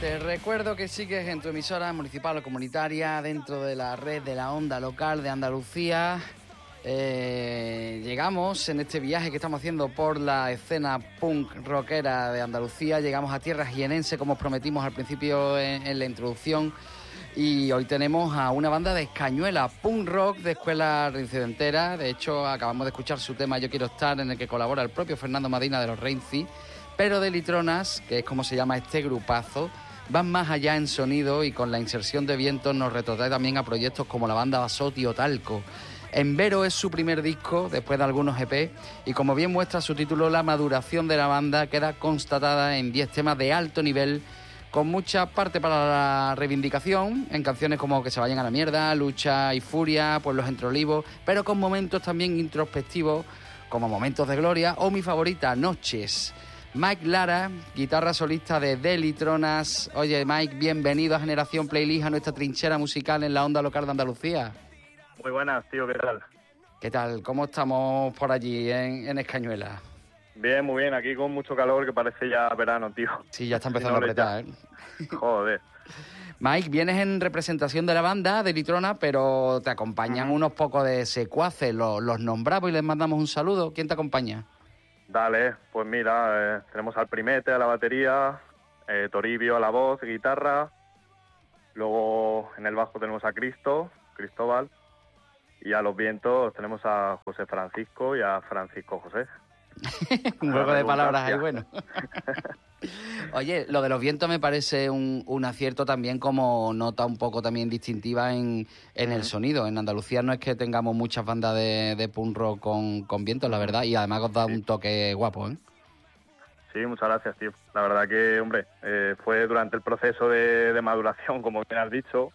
Te recuerdo que sigues en tu emisora municipal o comunitaria dentro de la red de la onda local de Andalucía. Llegamos en este viaje que estamos haciendo por la escena punk rockera de Andalucía. Llegamos a tierra jienense, como os prometimos al principio en la introducción. Y hoy tenemos a una banda de Escañuela, punk rock de escuela reincidentera. De hecho, acabamos de escuchar su tema Yo quiero estar, en el que colabora el propio Fernando Madina de los Reinci. Pero de Litronas, que es como se llama este grupazo, van más allá en sonido y con la inserción de vientos nos retrotrae también a proyectos como la banda Basotti o Talco. Envero es su primer disco, después de algunos EP, y como bien muestra su título, la maduración de la banda queda constatada en 10 temas de alto nivel, con mucha parte para la reivindicación, en canciones como Que se vayan a la mierda, Lucha y Furia, Pueblos entre olivos, pero con momentos también introspectivos, como Momentos de Gloria, o mi favorita, Noches. Mike Lara, guitarra solista de Litronas. Oye, Mike, bienvenido a Generación Playlist, a nuestra trinchera musical en la onda local de Andalucía. Muy buenas, tío, ¿qué tal? ¿Qué tal? ¿Cómo estamos por allí en Escañuela? Bien, muy bien, aquí con mucho calor que parece ya verano, tío. Sí, ya está empezando a apretar, Joder. Mike, vienes en representación de la banda de Litrona, pero te acompañan unos pocos de secuaces. Los nombramos y les mandamos un saludo. ¿Quién te acompaña? Dale, pues mira, tenemos al Primete a la batería, Toribio a la voz, guitarra, luego en el bajo tenemos a Cristóbal, y a los vientos tenemos a José Francisco y a Francisco José. Un juego de palabras ahí, bueno. Oye, lo de los vientos me parece un acierto también, como nota un poco también distintiva en el sonido. En Andalucía no es que tengamos muchas bandas de punk rock con vientos, la verdad, y además os da un toque guapo, ¿eh? Sí, muchas gracias, tío. La verdad que, hombre, fue durante el proceso de maduración, como bien has dicho,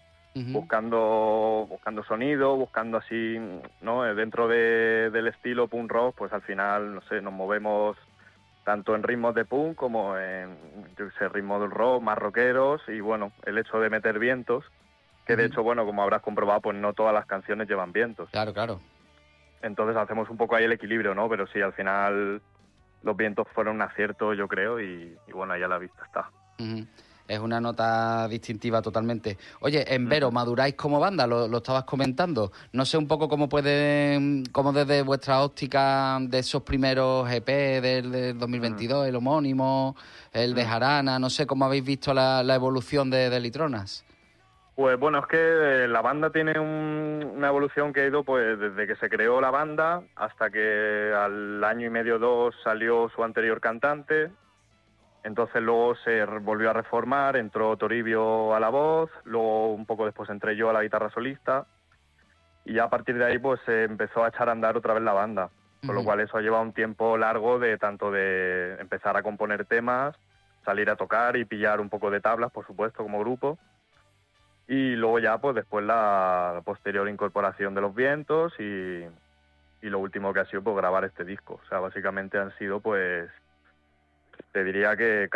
buscando sonido, buscando así, ¿no? Dentro del estilo punk rock, pues al final, no sé, nos movemos tanto en ritmos de punk como en, yo qué sé, ritmos del rock, más rockeros, y bueno, el hecho de meter vientos, que de hecho, bueno, como habrás comprobado, pues no todas las canciones llevan vientos. Claro, claro. Entonces hacemos un poco ahí el equilibrio, ¿no? Pero sí, al final los vientos fueron un acierto, yo creo, y bueno, ahí a la vista está. Es una nota distintiva totalmente. Oye, Envero, maduráis como banda, lo estabas comentando. No sé un poco cómo desde vuestra óptica de esos primeros EP del 2022, el homónimo, el de Jarana, no sé cómo habéis visto la evolución de Litronas. Pues bueno, es que la banda tiene una evolución que ha ido pues desde que se creó la banda hasta que al año y medio, 2, salió su anterior cantante. Entonces luego se volvió a reformar, entró Toribio a la voz, luego un poco después entré yo a la guitarra solista, y ya a partir de ahí pues se empezó a echar a andar otra vez la banda, con lo cual eso ha llevado un tiempo largo de tanto de empezar a componer temas, salir a tocar y pillar un poco de tablas, por supuesto, como grupo, y luego ya pues después la posterior incorporación de los vientos y lo último que ha sido pues grabar este disco. O sea, básicamente han sido pues, te diría que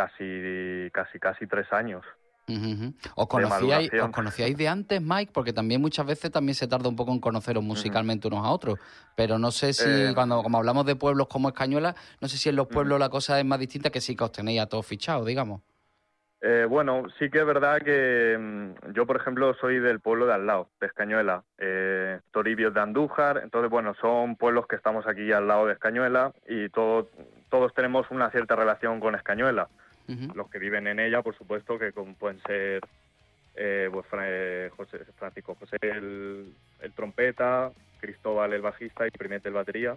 casi 3 años. ¿Os conocíais de antes, Mike? Porque también muchas veces también se tarda un poco en conoceros musicalmente unos a otros. Pero no sé si como hablamos de pueblos como Escañuela, no sé si en los pueblos la cosa es más distinta, que sí que os tenéis a todos fichados, digamos. Bueno, sí que es verdad que yo, por ejemplo, soy del pueblo de al lado, de Escañuela. Toribio es de Andújar. Entonces, bueno, son pueblos que estamos aquí al lado de Escañuela y todos tenemos una cierta relación con Escañuela. Los que viven en ella, por supuesto, que pueden ser pues Francisco José el trompeta, Cristóbal el bajista y Primete el batería.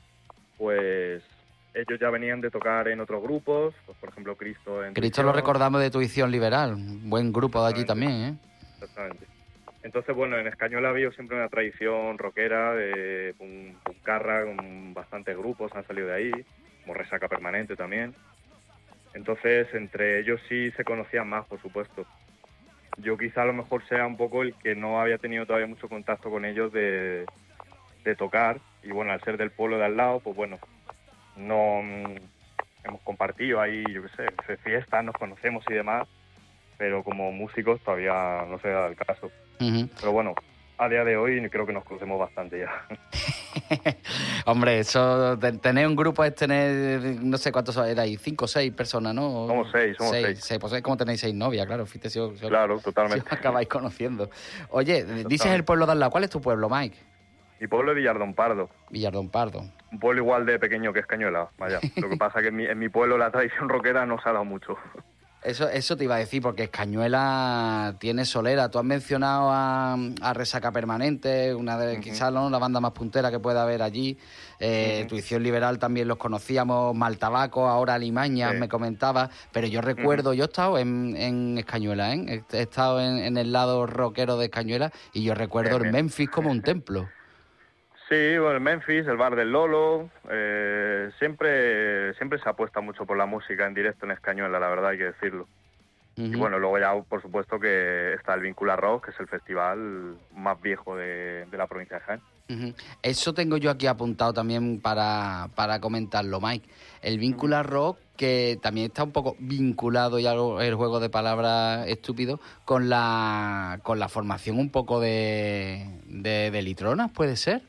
Pues ellos ya venían de tocar en otros grupos, pues por ejemplo Cristo en Cristo lo recordamos de Tuición Liberal, un buen grupo de allí también, ¿eh? Exactamente. Entonces, bueno, en Escañola ha habido siempre una tradición rockera de puncarra, con bastantes grupos han salido de ahí, como Resaca Permanente también. Entonces, entre ellos sí se conocían más, por supuesto. Yo quizá a lo mejor sea un poco el que no había tenido todavía mucho contacto con ellos de tocar, y bueno, al ser del pueblo de al lado, pues bueno, no hemos compartido ahí, yo qué sé, fiestas, nos conocemos y demás, pero como músicos todavía no se da el caso. Pero bueno, a día de hoy creo que nos conocemos bastante ya. Hombre, eso, tener un grupo es tener, no sé cuántos erais, 5 o 6 personas, ¿no? Somos seis. Pues es como tenéis 6 novias, claro, fíjate Claro, si totalmente. os acabáis conociendo. Oye, dices Totalmente. el pueblo de al lado, ¿cuál es tu pueblo, Mike? Mi pueblo es Villardón Pardo. Villardón Pardo. Un pueblo igual de pequeño que es Cañuelas, vaya. Lo que pasa es que en mi pueblo la tradición rockera no se ha dado mucho. Eso te iba a decir, porque Escañuela tiene solera. Tú has mencionado a Resaca Permanente, una de quizás, ¿no?, la banda más puntera que pueda haber allí. Tuición Liberal también los conocíamos, Maltabaco, ahora Alimañas, Sí. me comentaba. Pero yo recuerdo, yo he estado en Escañuela, ¿eh? He estado en el lado rockero de Escañuela y yo recuerdo el Bien. Memphis como un templo. Sí, bueno, el Memphis, el bar del Lolo, siempre se apuesta mucho por la música en directo en Escañuela, la verdad hay que decirlo. Y bueno, luego ya por supuesto que está el Víncula Rock, que es el festival más viejo de la provincia de Jaén. Eso tengo yo aquí apuntado también para comentarlo, Mike. El Víncula Rock, que también está un poco vinculado, ya el juego de palabras estúpido, con la formación un poco de Litronas, ¿puede ser?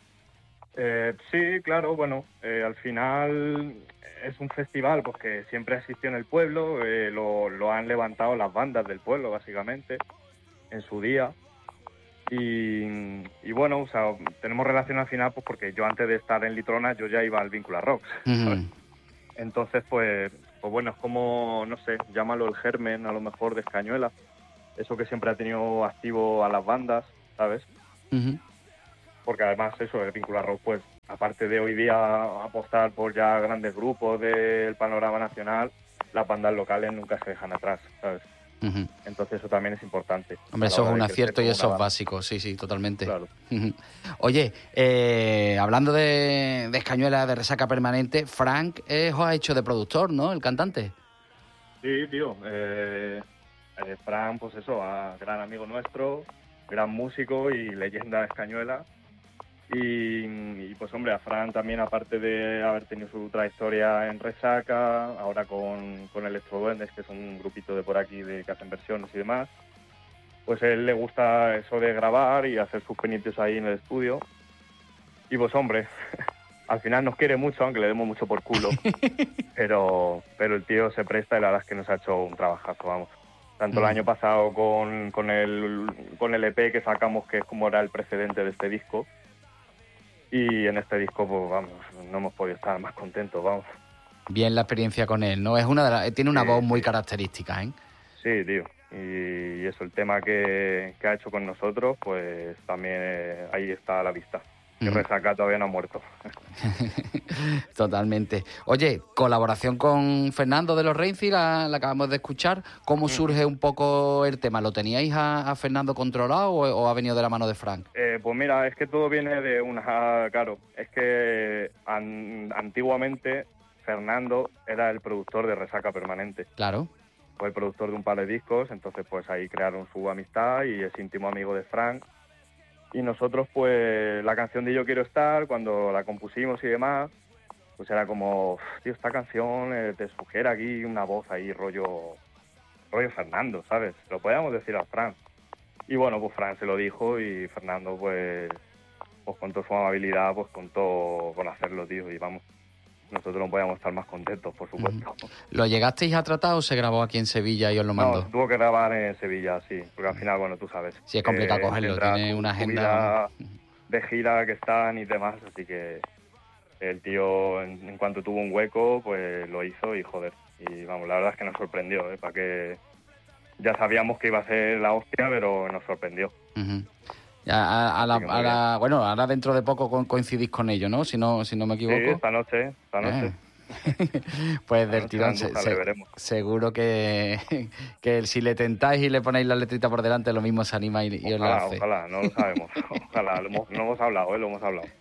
Sí, claro, bueno, al final es un festival pues que siempre existió en el pueblo, lo han levantado las bandas del pueblo básicamente en su día y bueno, o sea, tenemos relación al final pues porque yo antes de estar en Litrona yo ya iba al Víncula Rocks, ¿sabes? Entonces pues bueno, es como, no sé, llámalo el germen a lo mejor de Escañuela, eso que siempre ha tenido activo a las bandas, ¿sabes? Porque además eso, el Víncula Rock, pues aparte de hoy día apostar por ya grandes grupos del panorama nacional, las bandas locales nunca se dejan atrás, ¿sabes? Entonces eso también es importante. Hombre, eso es un acierto y eso es básico, sí, totalmente. Claro. Oye, hablando de Escañuela, de Resaca Permanente, Frank os ha hecho de productor, ¿no?, el cantante. Sí, tío. Frank, pues eso, gran amigo nuestro, gran músico y leyenda de Escañuela. Y pues hombre, a Fran también, aparte de haber tenido su trayectoria en Resaca, ahora con Electroduendes, que es un grupito de por aquí que hacen versiones y demás, pues a él le gusta eso de grabar y hacer sus pinitos ahí en el estudio. Y pues hombre, al final nos quiere mucho, aunque le demos mucho por culo, pero el tío se presta y la verdad es que nos ha hecho un trabajazo, vamos. Tanto el año pasado con el EP que sacamos, que es como era el precedente de este disco, y en este disco, pues vamos, no hemos podido estar más contentos, vamos. Bien la experiencia con él, ¿no? Tiene una voz muy característica, ¿eh? Sí, tío. Y eso, el tema que ha hecho con nosotros, pues también ahí está a la vista. Que Resaca todavía no ha muerto. Totalmente. Oye, colaboración con Fernando de los Reinci, la acabamos de escuchar. ¿Cómo surge un poco el tema? ¿Lo teníais a Fernando controlado o ha venido de la mano de Frank? Pues mira, es que todo viene de claro, es que antiguamente Fernando era el productor de Resaca Permanente. Claro. Fue el productor de un par de discos, entonces pues ahí crearon su amistad y es íntimo amigo de Frank. Y nosotros, pues, la canción de Yo Quiero Estar, cuando la compusimos y demás, pues era como, tío, esta canción te sugiere aquí una voz ahí, rollo Fernando, ¿sabes? Lo podíamos decir a Fran. Y bueno, pues Fran se lo dijo y Fernando, pues con toda su amabilidad, pues contó con hacerlo, tío, y vamos. Nosotros no podíamos estar más contentos, por supuesto. ¿Lo llegasteis a tratar o se grabó aquí en Sevilla y os lo mandó? No, tuvo que grabar en Sevilla, sí, porque al final, bueno, tú sabes. Sí, es complicado cogerlo, tiene una agenda de gira que están y demás, así que el tío, en cuanto tuvo un hueco, pues lo hizo y joder. Y vamos, la verdad es que nos sorprendió, para que ya sabíamos que iba a ser la hostia, pero nos sorprendió. Bueno, ahora dentro de poco coincidís con ellos, ¿no? Si no me equivoco. Sí, esta noche. Pues del tirón seguro que si le tentáis y le ponéis la letrita por delante, lo mismo se anima y os lo hace. Ojalá, no lo sabemos. Ojalá, lo hemos hablado, lo hemos hablado.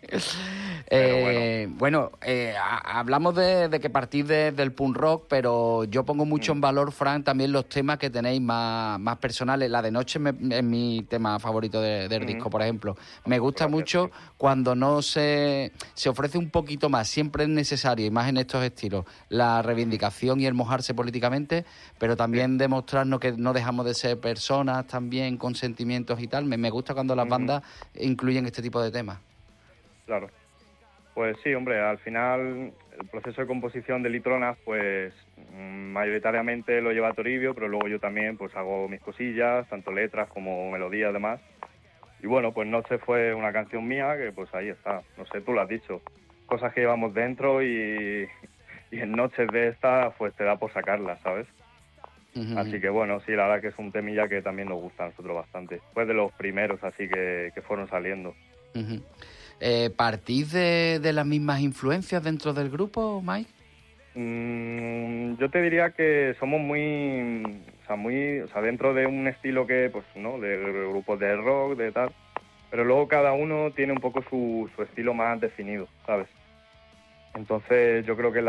Hablamos de que partís del punk rock, pero yo pongo mucho en valor, Frank, también los temas que tenéis más personales. La de Noche es mi tema favorito del disco, por ejemplo. Me gusta mucho cuando no se ofrece un poquito más. Siempre es necesario, y más en estos estilos, la reivindicación y el mojarse políticamente, pero también demostrarnos que no dejamos de ser personas también con sentimientos y tal. Me gusta cuando las bandas incluyen este tipo de temas. Claro. Pues sí, hombre, al final el proceso de composición de Litronas, pues mayoritariamente lo lleva Toribio, pero luego yo también pues hago mis cosillas, tanto letras como melodía además. Y bueno, pues Noche fue una canción mía que pues ahí está, no sé, tú lo has dicho, cosas que llevamos dentro y en noches de estas pues te da por sacarlas, ¿sabes? Así que bueno, sí, la verdad que es un temilla que también nos gusta a nosotros bastante. Fue de los primeros así que fueron saliendo. Uh-huh. ¿Partís de las mismas influencias dentro del grupo, Mike? Yo te diría que somos o sea, dentro de un estilo que, pues, ¿no? De grupos de rock, de tal, pero luego cada uno tiene un poco su estilo más definido, ¿sabes? Entonces yo creo que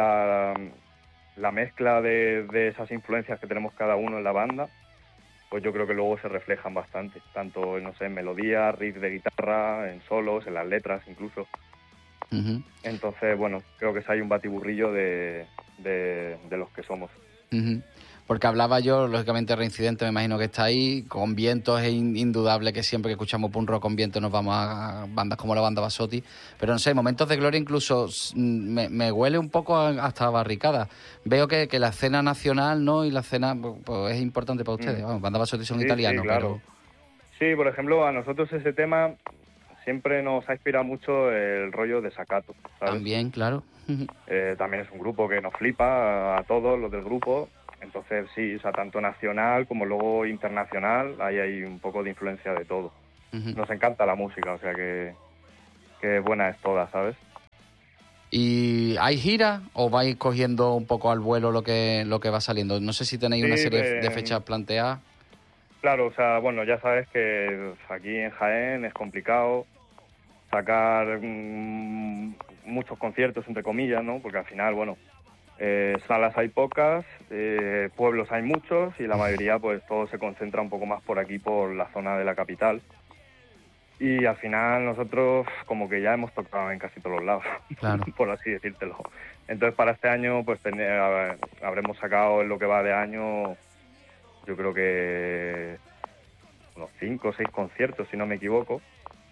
la mezcla de esas influencias que tenemos cada uno en la banda, pues yo creo que luego se reflejan bastante, tanto, no sé, en melodías, riffs de guitarra, en solos, en las letras incluso. Uh-huh. Entonces, bueno, creo que hay un batiburrillo de los que somos. Uh-huh. Porque hablaba yo, lógicamente, Reincidente, me imagino que está ahí, con Vientos es indudable que siempre que escuchamos punk rock con Vientos nos vamos a bandas como la banda Basotti, pero no sé, Momentos de Gloria incluso me huele un poco hasta barricada. Veo que la escena nacional, ¿no? Y la escena pues, es importante para ustedes. Bueno, banda Basotti son italianos, sí, claro. pero... Sí, por ejemplo, a nosotros ese tema siempre nos ha inspirado mucho el rollo de Sakato, ¿sabes? También, claro. También es un grupo que nos flipa a todos los del grupo. Entonces sí, o sea, tanto nacional como luego internacional, ahí hay un poco de influencia de todo. Uh-huh. Nos encanta la música, o sea que buena es toda, ¿sabes? ¿Y hay gira o vais cogiendo un poco al vuelo lo que va saliendo? No sé si tenéis una serie de fechas planteadas. Claro, o sea, bueno, ya sabes que aquí en Jaén es complicado sacar muchos conciertos, entre comillas, ¿no? Porque al final, bueno, salas hay pocas, pueblos hay muchos y la mayoría, pues todo se concentra un poco más por aquí, por la zona de la capital. Y al final nosotros como que ya hemos tocado en casi todos los lados, Claro. por así decírtelo. Entonces para este año pues habremos sacado en lo que va de año, yo creo que unos 5 o 6 conciertos, si no me equivoco.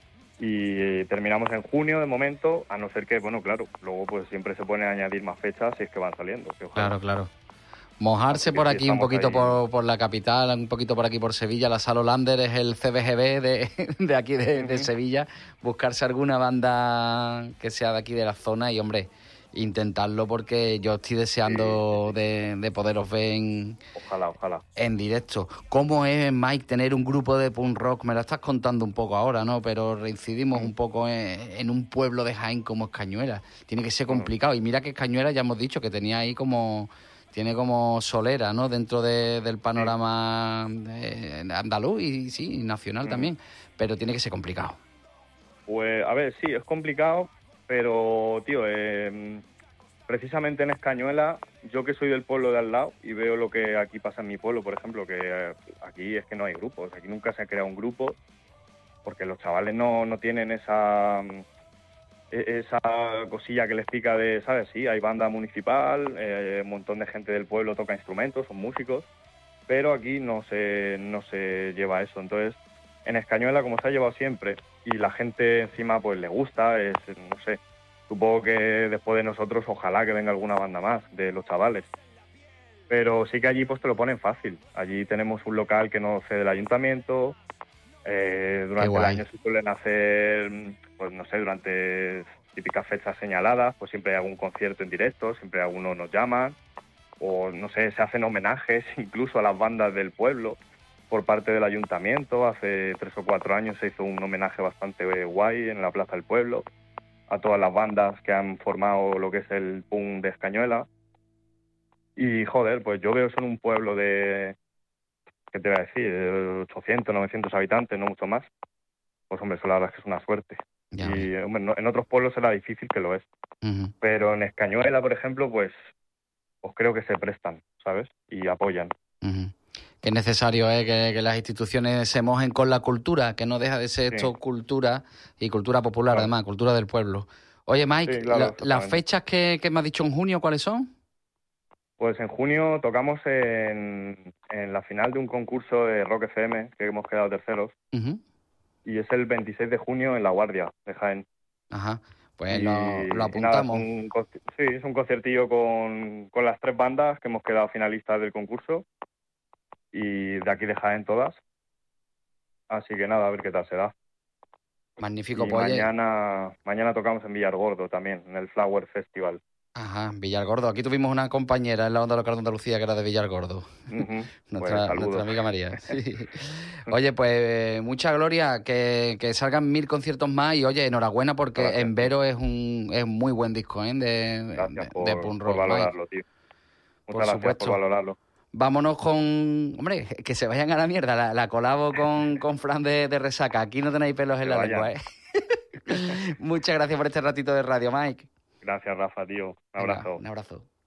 Y terminamos en junio de momento, a no ser que, bueno, claro, luego pues siempre se pone a añadir más fechas si es que van saliendo. Que Claro. Mojarse por aquí un poquito por la capital, un poquito por aquí por Sevilla. La Sala Hollander es el CBGB de aquí de Sevilla. Buscarse alguna banda que sea de aquí de la zona y, hombre, intentarlo porque yo estoy deseando de poderos ver Ojalá. en directo. ¿Cómo es, Mike, tener un grupo de punk rock? Me lo estás contando un poco ahora, ¿no? Pero reincidimos un poco en un pueblo de Jaén como es Cañuelas. Tiene que ser complicado. Y mira que Cañuelas ya hemos dicho que tenía ahí tiene como solera, ¿no? Dentro del panorama andaluz y sí, nacional también. Pero tiene que ser complicado. Pues, a ver, sí, es complicado, pero, tío, precisamente en Escañuela, yo que soy del pueblo de al lado y veo lo que aquí pasa en mi pueblo, por ejemplo, que aquí es que no hay grupos, aquí nunca se ha creado un grupo, porque los chavales no tienen esa cosilla que les pica de, ¿sabes? Sí, hay banda municipal, un montón de gente del pueblo toca instrumentos, son músicos, pero aquí no se lleva eso. Entonces, en Escañuela, como se ha llevado siempre, y la gente encima pues le gusta, no sé, supongo que después de nosotros ojalá que venga alguna banda más de los chavales. Pero sí que allí pues te lo ponen fácil. Allí tenemos un local que nos cede el ayuntamiento. Durante el año se suelen hacer, pues no sé, durante típicas fechas señaladas, pues siempre hay algún concierto en directo, siempre algunos nos llaman, o no sé, se hacen homenajes incluso a las bandas del pueblo por parte del ayuntamiento. Hace 3 o 4 años se hizo un homenaje bastante guay en la Plaza del Pueblo a todas las bandas que han formado lo que es el punk de Escañuela. Y joder, pues yo veo eso en un pueblo de, ¿qué te voy a decir?, de 800, 900 habitantes, no mucho más. Pues hombre, eso la verdad es que es una suerte. Ya Y hombre, en otros pueblos será difícil, que lo es. Uh-huh. Pero en Escañuela, por ejemplo, pues creo que se prestan, ¿sabes? Y apoyan. Uh-huh. Que es necesario que las instituciones se mojen con la cultura, que no deja de ser esto cultura, y cultura popular, claro. además, cultura del pueblo. Oye, Mike, Sí, claro, las fechas que me has dicho en junio, ¿cuáles son? Pues en junio tocamos en la final de un concurso de Rock FM, que hemos quedado terceros, Uh-huh. y es el 26 de junio en La Guardia, de Jaén. Ajá. Pues Y lo nada, apuntamos. sí, es un conciertillo con las 3 bandas que hemos quedado finalistas del concurso y de aquí de Jaén todas. Así que nada, a ver qué tal se da. Magnífico, Y pues oye. mañana tocamos en Villargordo también, en el Flower Festival. Ajá, Villargordo. Aquí tuvimos una compañera en la onda local de Andalucía que era de Villargordo. Ujú. Pues Nuestra saludos. amiga María. Sí. Oye, pues mucha gloria, que salgan 1000 conciertos más y oye, enhorabuena porque Gracias, En tío. Vero es un muy buen disco, ¿eh? Gracias De punk por rock, Mike. valorarlo, tío. Por Muchas gracias por supuesto. valorarlo. Vámonos con... Hombre, que se vayan a la mierda. La colabo con Fran de Resaca. Aquí no tenéis pelos en Que la vayan. lengua, ¿eh? Muchas gracias por este ratito de radio, Mike. Gracias, Rafa, tío. Un Venga, abrazo. un abrazo.